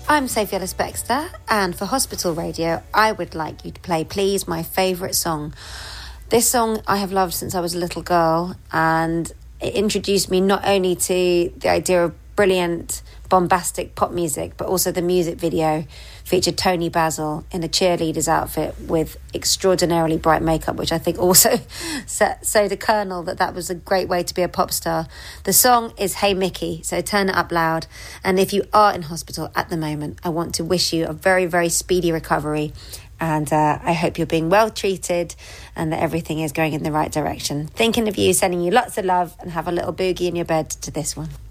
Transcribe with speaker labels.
Speaker 1: I'm Sophie Ellis-Bextor, and for Hospital Radio, I would like you to play Please, my favourite song. This song I have loved since I was a little girl, and it introduced me not only to the idea of brilliant, bombastic pop music, but also the music video featured Tony Basil in a cheerleader's outfit with extraordinarily bright makeup, which I think also sowed a kernel that was a great way to be a pop star. The song is Hey Mickey, so turn it up loud. And if you are in hospital at the moment, I want to wish you a very, very speedy recovery. And I hope you're being well treated and that everything is going in the right direction. Thinking of you, sending you lots of love, and have a little boogie in your bed to this one.